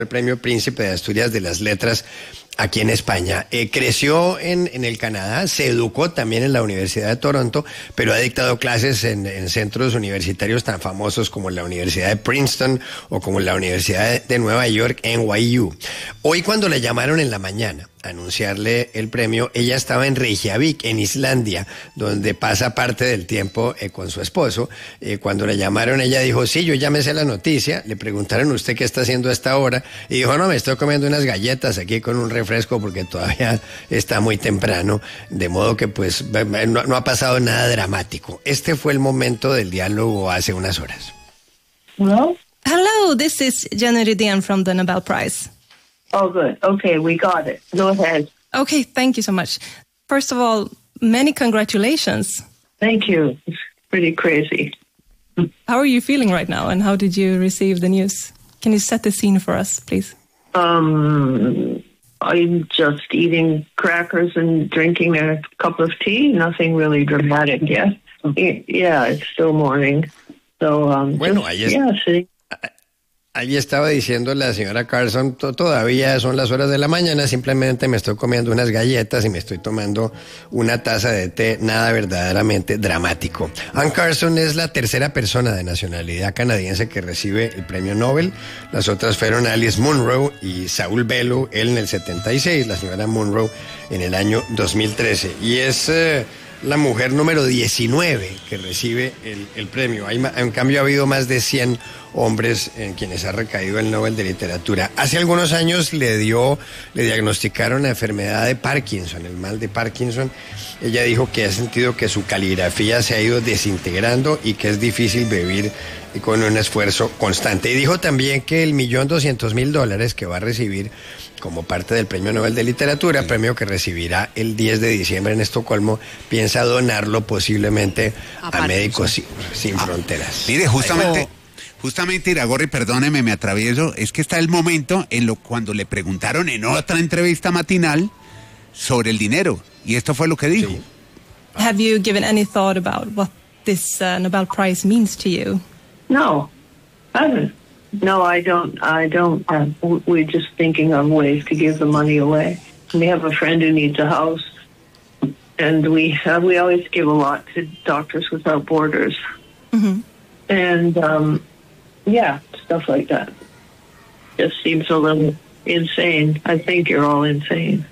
el Premio Príncipe de Asturias de las Letras aquí en España. Creció en el Canadá, se educó también en la Universidad de Toronto, pero ha dictado clases en centros universitarios tan famosos como la Universidad de Princeton o como la Universidad de Nueva York, NYU. Hoy, cuando le llamaron en la mañana a anunciarle el premio, ella estaba en Reykjavik, en Islandia, donde pasa parte del tiempo con su esposo. Cuando le llamaron, ella dijo: sí, yo ya me sé la noticia. Le preguntaron: ¿usted qué está haciendo a esta hora? Y dijo: no, me estoy comiendo unas galletas aquí con un refresco porque todavía está muy temprano, de modo que pues no ha pasado nada dramático. Este fue el momento del diálogo hace unas horas. Hello? Hello, this is Jenny Rydén from the Nobel Prize. Oh, good. Okay, we got it. Go ahead. Okay, thank you so much. First of all, many congratulations. Thank you. It's pretty crazy. How are you feeling right now, and how did you receive the news? Can you set the scene for us, please? I'm just eating crackers and drinking a cup of tea. Nothing really dramatic yet. Yeah, it's still morning. So, bueno, sí. Allí estaba diciendo la señora Carson: todavía son las horas de la mañana, simplemente me estoy comiendo unas galletas y me estoy tomando una taza de té, nada verdaderamente dramático. Anne Carson es la tercera persona de nacionalidad canadiense que recibe el premio Nobel. Las otras fueron Alice Munro y Saul Bellow, él en el 76, la señora Munro en el año 2013. Y es la mujer número 19 que recibe el premio. En cambio, ha habido más de 100 hombres en quienes ha recaído el Nobel de Literatura. Hace algunos años le diagnosticaron la enfermedad de Parkinson, el mal de Parkinson. Ella dijo que ha sentido que su caligrafía se ha ido desintegrando y que es difícil vivir con un esfuerzo constante. Y dijo también que el $1.200.000 que va a recibir como parte del Premio Nobel de Literatura, premio que recibirá el 10 de diciembre en Estocolmo, piensa donarlo posiblemente a Médicos Sin Fronteras. Mire, Justamente, Iragorri, perdóneme, me atravieso, es que está el momento cuando le preguntaron en otra entrevista matinal sobre el dinero, y esto fue lo que dijo. Sí. Have you given any thought about what this Nobel Prize means to you? No, I haven't. No, I don't. We're just thinking of ways to give the money away. We have a friend who needs a house, and we always give a lot to Doctors Without Borders. Mm-hmm. And, yeah, stuff like that. Just seems a little insane. I think you're all insane.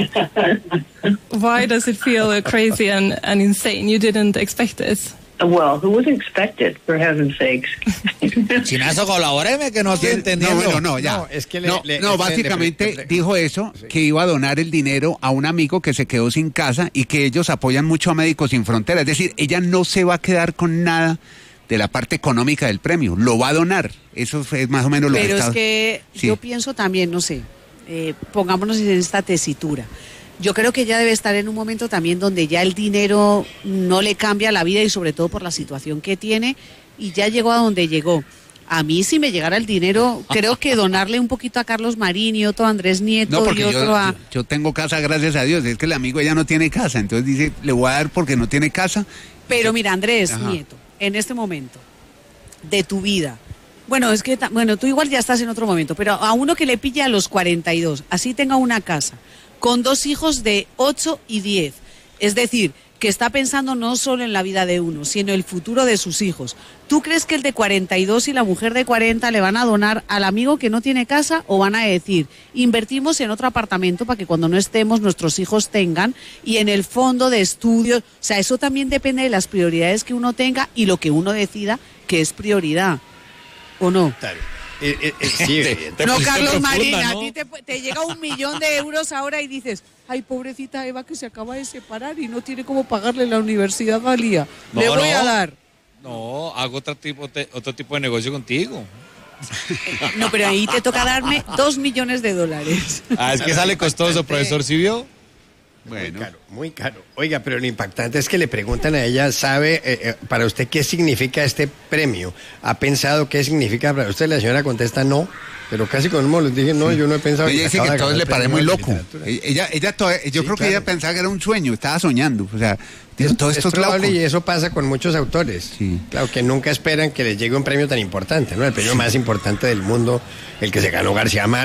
Why does it feel crazy and insane? You didn't expect this. Well, who would expect it, for heaven's sakes? Chinazo, colabóreme, que no estoy entendiendo. Básicamente dijo eso, sí, que iba a donar el dinero a un amigo que se quedó sin casa y que ellos apoyan mucho a Médicos Sin Fronteras. Es decir, ella no se va a quedar con nada de la parte económica del premio, lo va a donar. Eso es más o menos lo que está. Pero es que sí, yo pienso también, no sé, pongámonos en esta tesitura. Yo creo que ella debe estar en un momento también donde ya el dinero no le cambia la vida, y sobre todo por la situación que tiene, y ya llegó a donde llegó. A mí, si me llegara el dinero, creo que donarle un poquito a Carlos Marín y otro a Andrés Nieto, no, porque y otro yo tengo casa, gracias a Dios. Es que el amigo ya no tiene casa, entonces dice, le voy a dar porque no tiene casa. Pero mira, Andrés Nieto, en este momento de tu vida, bueno, es que tú igual ya estás en otro momento, pero a uno que le pilla a los 42, así tenga una casa, con 2 hijos de 8 y 10, es decir, que está pensando no solo en la vida de uno, sino el futuro de sus hijos. ¿Tú crees que el de 42 y la mujer de 40 le van a donar al amigo que no tiene casa, o van a decir, invertimos en otro apartamento para que cuando no estemos nuestros hijos tengan, y en el fondo de estudios? O sea, eso también depende de las prioridades que uno tenga y lo que uno decida que es prioridad, ¿o no? Claro. Sí, no, Carlos Marín, ¿no? A ti te llega €1.000.000 ahora y dices, ay, pobrecita Eva que se acaba de separar y no tiene cómo pagarle la universidad a Lía. Le voy a dar. No, hago otro tipo de negocio contigo. No, pero ahí te toca darme $2 millones. Ah, es que sale costoso, profesor, ¿sí vio? Bueno. Muy caro. Oiga, pero lo impactante es que le preguntan a ella, ¿sabe para usted qué significa este premio? ¿Ha pensado qué significa para usted? La señora contesta no, pero casi con un les dije, no, yo no he pensado. Ella dice que acaba de todo ganar le el parece premio muy de loco. literatura. Yo creo que ella pensaba que era un sueño, estaba soñando. O sea, todo esto Es es probable loco. y eso pasa con muchos autores. Sí. Claro, que nunca esperan que les llegue un premio tan importante, ¿no? El premio más importante del mundo, el que se ganó García Márquez.